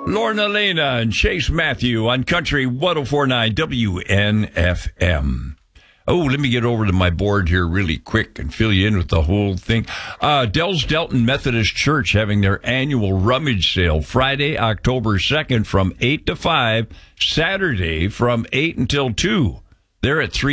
Lorna Lena and Chase Matthew on Country 104.9 WNFM. Oh, let me get over to my board here really quick and fill you in with the whole thing. Dells Delton Methodist Church having their annual rummage sale Friday, October 2nd from 8 to 5, Saturday from 8 until 2. They're at 3